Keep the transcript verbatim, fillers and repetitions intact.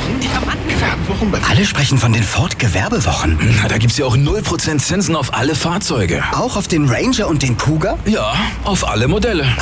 Gewerbewochen bei... Alle sprechen von den Ford Gewerbewochen. Na, da gibt's ja auch null Prozent Zinsen auf alle Fahrzeuge. Auch auf den Ranger und den Kuga? Ja, auf alle Modelle.